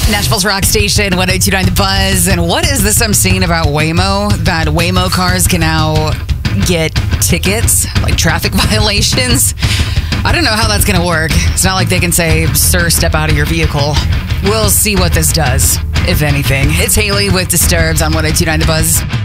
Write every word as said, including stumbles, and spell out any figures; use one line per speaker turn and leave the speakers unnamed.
Nashville's rock station, one oh two point nine The Buzz. And what is this I'm seeing about Waymo? That Waymo cars can now get tickets, like traffic violations. I don't know how that's going to work. It's not like they can say, sir, step out of your vehicle. We'll see what this does, if anything. It's Haley with Disturbed on one oh two point nine The Buzz.